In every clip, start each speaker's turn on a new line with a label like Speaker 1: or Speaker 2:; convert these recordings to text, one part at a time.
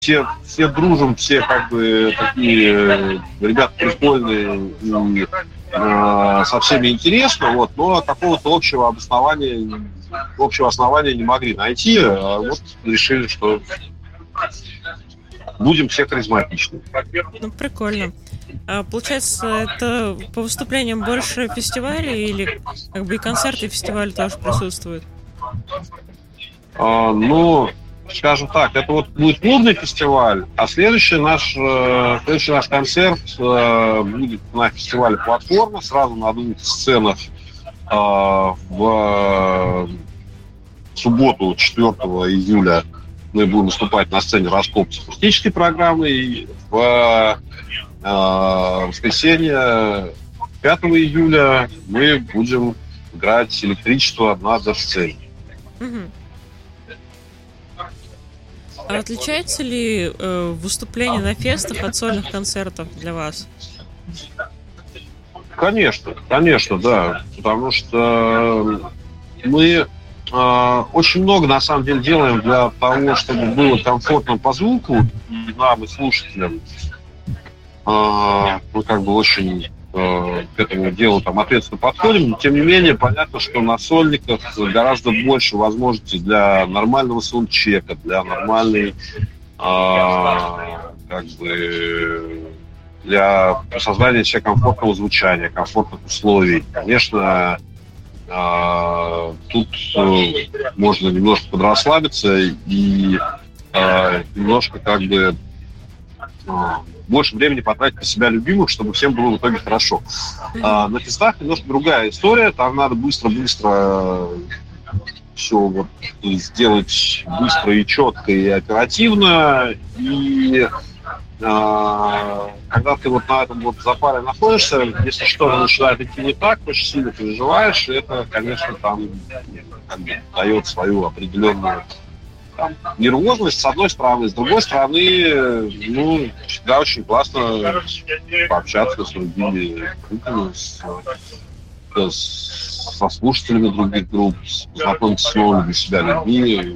Speaker 1: все дружим, все как бы такие ребята прикольные и со всеми интересно, вот, но какого-то общего основания не могли найти, а вот решили, что будем все харизматичны.
Speaker 2: Ну, прикольно. Получается, это по выступлениям больше фестивалей или как бы и концерты, и фестивали тоже присутствуют?
Speaker 1: Ну, скажем так, это вот будет клубный фестиваль, а следующий наш концерт будет на фестивале «Платформа», сразу на 2 сценах в субботу, 4 июля, мы будем выступать на сцене «Раскоп» с акустической программой, в воскресенье, 5 июля, мы будем играть «Электричество» на деш-сцене.
Speaker 2: А отличается ли выступление на фестах от сольных концертов для вас?
Speaker 1: Конечно, да. Потому что мы очень много, на самом деле, делаем для того, чтобы было комфортно по звуку и нам, и слушателям. Мы как бы очень к этому делу ответственно подходим, но тем не менее понятно, что на сольниках гораздо больше возможностей для нормального саундчека, для нормальной для создания себе комфортного звучания, комфортных условий. Конечно, тут можно немножко подрасслабиться и немножко как бы больше времени потратить на себя любимых, чтобы всем было в итоге хорошо. На фестах немножко другая история. Там надо быстро все вот сделать быстро и четко, и оперативно. И когда ты вот на этом вот запаре находишься, если что-то начинает идти не так, очень сильно переживаешь, и это, конечно, там как бы дает свою определенную нервозность, с одной стороны. С другой стороны, ну, всегда очень классно пообщаться с другими группами, со слушателями других групп, познакомиться с новыми для себя людьми.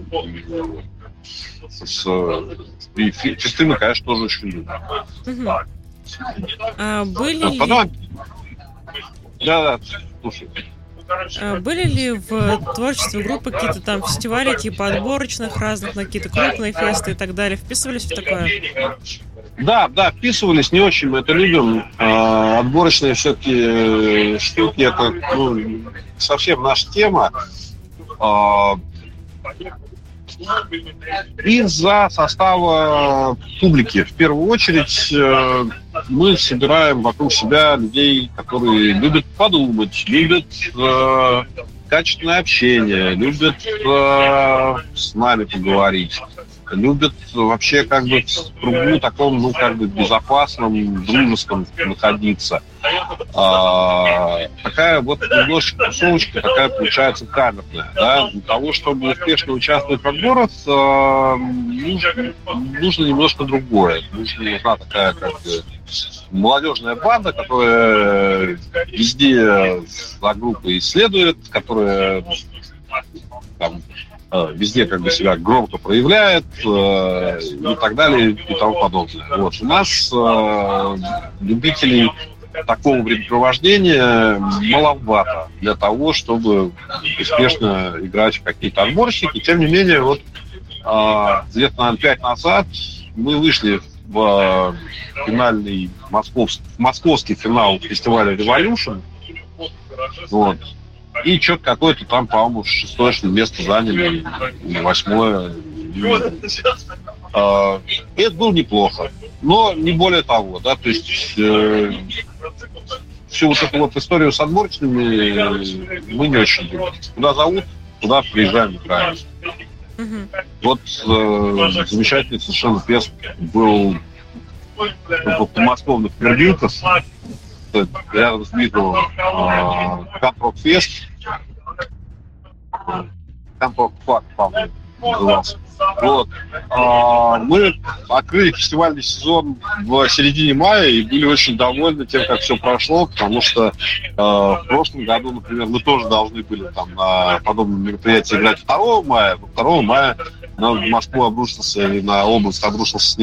Speaker 1: И фесты мы, конечно, тоже очень любим. Да, слушай.
Speaker 2: Были ли в творчестве группы какие-то там фестивали, типа отборочных разных, на какие-то крупные фесты и так далее? Вписывались в такое?
Speaker 1: Да, вписывались, не очень мы это любим. Отборочные все-таки штуки, это совсем наша тема. Из-за состава публики. В первую очередь мы собираем вокруг себя людей, которые любят подумать, любят качественное общение, любят с нами поговорить, любят вообще как бы в кругу таком, безопасном, дружеском находиться. Такая вот немножко тусовочка такая получается камерная. Да? Для того, чтобы успешно участвовать в отборах, нужно немножко другое. Нужна такая как бы молодежная банда, которая везде за группой исследует, которая там везде как бы себя громко проявляет и так далее и тому подобное. Вот. У нас любителей такого времяпровождения маловато для того, чтобы успешно играть в какие-то отборщики. Тем не менее, вот лет, наверное, 5 назад мы вышли в финальный московский финал фестиваля Revolution. Вот. И что-то какое-то там, по-моему, 6-е место заняли, или 8-е. И это было неплохо. Но не более того, да, то есть всю вот эту вот историю с отборочными мы не очень любим. Куда зовут, туда приезжаем, играем. Вот замечательный совершенно фест был в подмосковных Пердюках, рядом с Дмитровым, Кантрок-фест. Кантрок-фак, по-моему, назывался. Вот. Мы открыли фестивальный сезон в середине мая и были очень довольны тем, как все прошло, потому что в прошлом году, например, мы тоже должны были там на подобном мероприятии играть 2 мая, но 2 мая на Москву обрушился, и на область обрушился